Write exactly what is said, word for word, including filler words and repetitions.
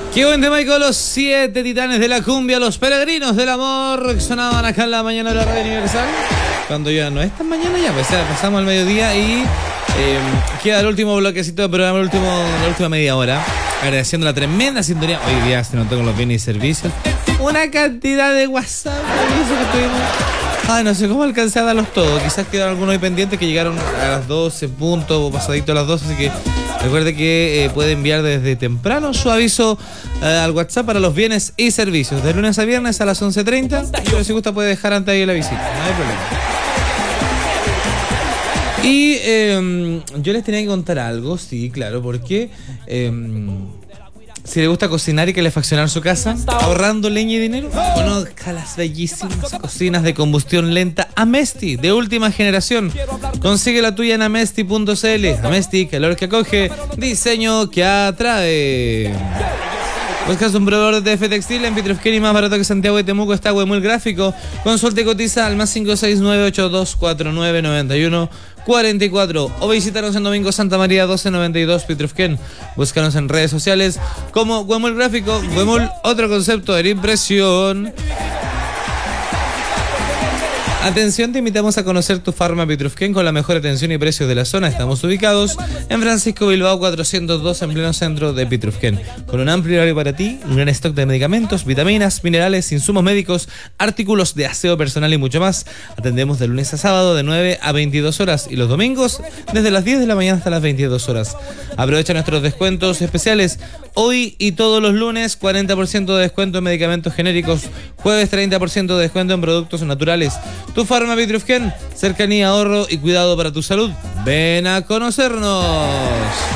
Qué buen tema, y con los siete titanes de la cumbia, los peregrinos del amor, que sonaban acá en la mañana de la Radio Universal. Cuando ya no es tan mañana, ya pues ya pasamos al mediodía y eh, queda el último bloquecito del programa, el último, la última media hora. Agradeciendo la tremenda sintonía. Hoy día se notó con los bienes y servicios. Una cantidad de WhatsApp que tuvimos. Ay, no sé cómo alcancé a darlos todos. Quizás quedaron algunos ahí pendientes que llegaron a las doce punto o pasadito a las doce, así que recuerde que eh, puede enviar desde temprano su aviso eh, al WhatsApp para los bienes y servicios. De lunes a viernes a las once treinta. Pero si gusta puede dejar antes ahí la visita. No hay problema. Y eh, yo les tenía que contar algo, sí, claro, porque eh, si le gusta cocinar y calefaccionar su casa, ahorrando leña y dinero, conozca las bellísimas cocinas de combustión lenta Amesti, de última generación. Consigue la tuya en amesti punto cl. Amesti, calor que acoge, diseño que atrae. Buscas un proveedor de T F Textil en Petrofken, más barato que Santiago y Temuco. Está Huemul Gráfico. Consulta y cotiza al más cinco seis nueve ocho dos cuatro nueve nueve uno cuatro cuatro o visítanos en Domingo Santa María doce noventa y dos Petrofken. Búscanos en redes sociales como Huemul Gráfico. Huemul, otro concepto de la impresión. Atención, te invitamos a conocer tu Farma Petrofken con la mejor atención y precios de la zona. Estamos ubicados en Francisco Bilbao cuatrocientos dos, en pleno centro de Petrofken, con un amplio horario para ti, un gran stock de medicamentos, vitaminas, minerales, insumos médicos, artículos de aseo personal y mucho más. Atendemos de lunes a sábado de nueve a veintidós horas y los domingos desde las diez de la mañana hasta las veintidós horas. Aprovecha nuestros descuentos especiales hoy y todos los lunes: cuarenta por ciento de descuento en medicamentos genéricos, jueves treinta por ciento de descuento en productos naturales. Tu Farma Petrofken, cercanía, ahorro y cuidado para tu salud. Ven a conocernos.